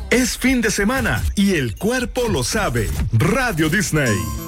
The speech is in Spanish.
Es fin de semana y el cuerpo lo sabe. Radio Disney.